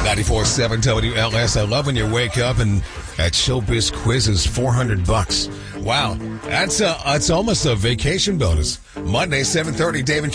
94.7 WLS. I love when you wake up and at Showbiz Quizzes, $400. Wow, that's almost a vacation bonus. Monday, 7:30, David